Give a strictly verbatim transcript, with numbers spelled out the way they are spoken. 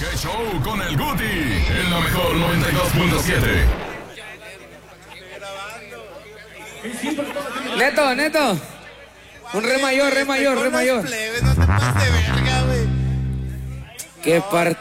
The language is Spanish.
¿Qué show con el Guti? En la mejor noventa y dos punto siete. Neto, Neto. Un re mayor, re mayor, re mayor. No te pases de verga, güey. Qué parte.